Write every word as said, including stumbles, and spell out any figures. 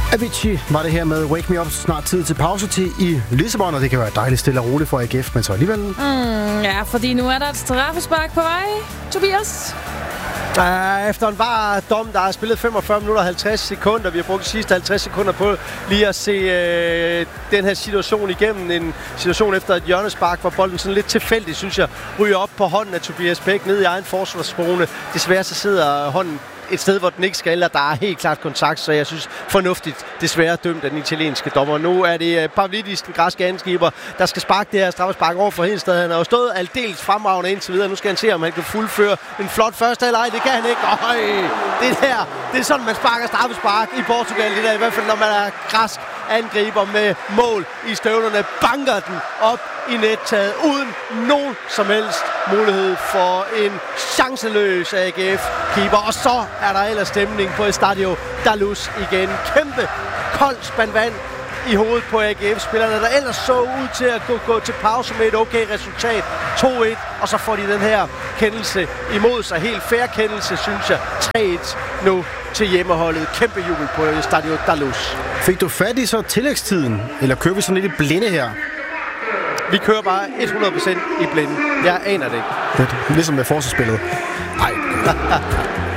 Avicii var det her med Wake Me Up. Snart tid til pause til i Lissabon, og det kan være dejligt stille og roligt for A G F, men så alligevel... Mm, ja, fordi nu er der et straffespark på vej, Tobias. Uh, efter en var dom, der har spillet femogfyrre minutter og halvtreds sekunder. Vi har brugt de sidste halvtreds sekunder på lige at se uh, den her situation igennem. En situation efter et hjørnespark, hvor bolden sådan lidt tilfældigt, synes jeg, ryger op på hånden af Tobias Bæk ned i egen forsvarszone. Desværre så sidder hånden et sted, hvor den ikke skal, og der er helt klart kontakt, så jeg synes fornuftigt desværre dømt af den italienske dommer. Nu er det Pavlidis, den græske angriber, der skal sparke det her straffespark over for Hedensted. Han har jo stået aldeles fremragende indtil videre. Nu skal han se, om han kan fuldføre en flot første halvleg. Det kan han ikke. Øj, det her, det er sådan, man sparker straffespark i Portugal. Det der, i hvert fald, når man er græsk angriber med mål i støvlerne, banker den op i nettaget, uden nogen som helst mulighed for en chanceløs A G F-keeper. Og så er der ellers stemning på Estadio da Luz igen. Kæmpe kold spand vand i hovedet på A G F-spillerne, der ellers så ud til at gå, gå til pause med et okay resultat. to et, og så får de den her kendelse imod sig. Helt fair kendelse, synes jeg. tre et nu til hjemmeholdet. Kæmpe jubel på Estadio da Luz. Fik du fat i så tillægstiden, eller kører vi sådan lidt i blinde her? Vi kører bare hundrede procent i blinde. Jeg aner det ikke. Det er ligesom med forsvarsspillet. Nej.